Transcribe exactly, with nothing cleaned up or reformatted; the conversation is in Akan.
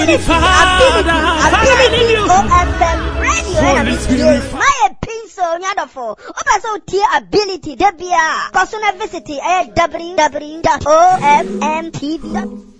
ability, ability, O F M radio. My pencil, nyadofo. Opa so tier ability, debia. Cause on a visit, w w w dot o f m t v dot com.